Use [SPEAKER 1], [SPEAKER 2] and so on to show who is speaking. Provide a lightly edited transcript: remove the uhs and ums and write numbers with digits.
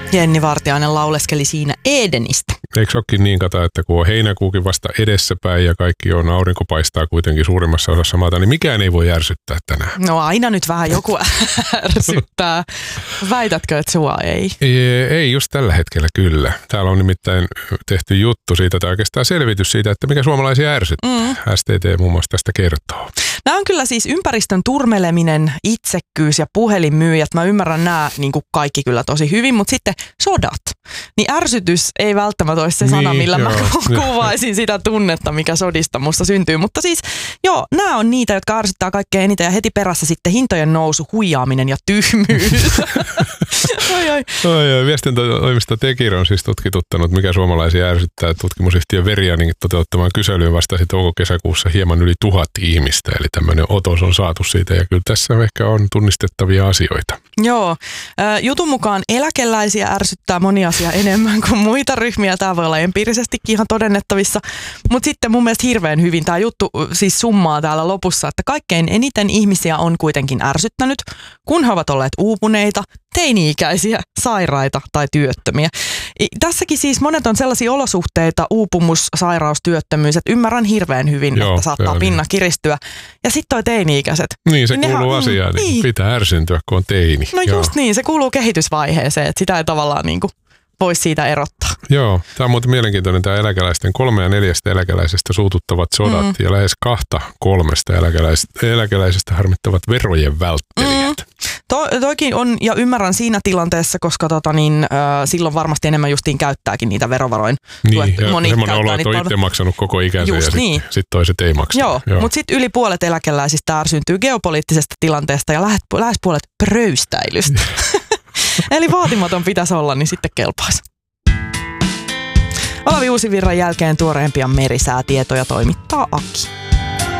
[SPEAKER 1] Jenni Vartiainen lauleskeli siinä Edenistä.
[SPEAKER 2] Eikö se olekin niin, Kata, että kun on heinäkuukin vasta edessäpäin ja kaikki on, aurinko paistaa kuitenkin suurimmassa osassa maata, niin mikään ei voi ärsyttää tänään.
[SPEAKER 1] No aina nyt vähän joku ärsyttää. Väitätkö, että sua ei?
[SPEAKER 2] Ei just tällä hetkellä kyllä. Täällä on nimittäin tehty juttu siitä, tai oikeastaan selvitys siitä, että mikä suomalaisia ärsyttää. STT muun muassa tästä kertoo.
[SPEAKER 1] Nämä on kyllä siis ympäristön turmeleminen, itsekkyys ja puhelinmyyjät. Mä ymmärrän nämä niin kuin kaikki kyllä tosi hyvin, mutta sitten sodat. Niin ärsytys ei välttämättä ole se sana, millä mä kuvaisin sitä tunnetta, mikä sodista musta syntyy. Mutta siis joo, nämä on niitä, jotka ärsyttää kaikkein eniten ja heti perässä sitten hintojen nousu, huijaaminen ja tyhmyys.
[SPEAKER 2] Viestintätoimisto Tekir on siis tutkituttanut, mikä suomalaisia ärsyttää. Tutkimusyhtiö Verianin toteuttamaan kyselyyn vastasi touko-kesäkuussa hieman yli 1000 ihmistä. Eli tämmöinen otos on saatu siitä ja kyllä tässä ehkä on tunnistettavia asioita.
[SPEAKER 1] Joo, jutun mukaan eläkeläisiä ärsyttää moni asia enemmän kuin muita ryhmiä. Tämä voi olla empiirisestikin ihan todennettavissa, mutta sitten mun mielestä hirveän hyvin tämä juttu siis summaa täällä lopussa, että kaikkein eniten ihmisiä on kuitenkin ärsyttänyt, kun he ovat olleet uupuneita, teini-ikäisiä, sairaita tai työttömiä. Tässäkin siis monet on sellaisia olosuhteita, uupumus, sairaus, työttömyys, että ymmärrän hirveän hyvin, että saattaa pinna kiristyä. Ja sitten toi teini-ikäiset.
[SPEAKER 2] Niin, se kuuluu asiaan, niin pitää ärsyntyä, kun on teini.
[SPEAKER 1] No just niin, se kuuluu kehitysvaiheeseen, että sitä ei tavallaan niin kuin voisi siitä erottaa.
[SPEAKER 2] Joo, tämä on muuten mielenkiintoinen tämä eläkeläisten 3 ja 4 eläkeläisestä suututtavat sodat ja lähes 2/3 eläkeläisestä harmittavat verojen välttelijät.
[SPEAKER 1] Toikin on, ja ymmärrän siinä tilanteessa, koska silloin varmasti enemmän justiin käyttääkin niitä verovaroin.
[SPEAKER 2] Niin, ja semmoinen olo, että on itse maksanut koko ikänsä ja sitten toiset ei maksa.
[SPEAKER 1] Joo. Mutta sitten yli puolet eläkeläisistä ärsyntyy geopoliittisesta tilanteesta ja lähes puolet pröystäilystä. Eli vaatimaton pitäisi olla, niin sitten kelpaisi. Olavi Uusivirran jälkeen tuoreempia merisäätietoja toimittaa Aki.